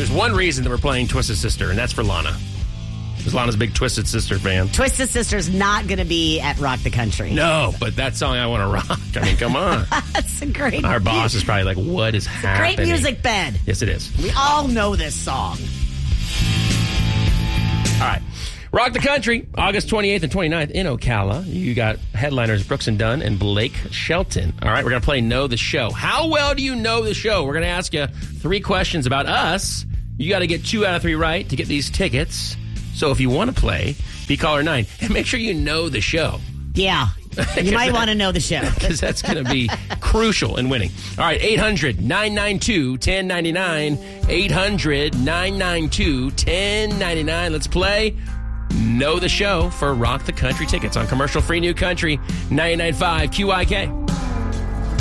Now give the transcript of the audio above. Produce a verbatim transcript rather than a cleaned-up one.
There's one reason that we're playing Twisted Sister, and that's for Lana. Because Lana's a big Twisted Sister fan. Twisted Sister's not going to be at Rock the Country. No, but that song I want to rock. I mean, come on. That's a great Our boss is probably like, what is it's happening? a great music bed. Yes, it is. We all know this song. All right. Rock the Country, August twenty-eighth and twenty-ninth in Ocala. You got headliners Brooks and Dunn and Blake Shelton. All right, we're going to play Know the Show. How well do you know the show? We're going to ask you three questions about us. You got to get two out of three right to get these tickets. So if you want to play, be caller nine. And make sure you know the show. Yeah. You might want to know the show. Because that's going to be crucial in winning. All right, eight hundred nine nine two one zero nine nine. eight hundred nine nine two one zero nine nine. Let's play Know the Show for Rock the Country tickets on commercial free New Country ninety-nine point five Q I K.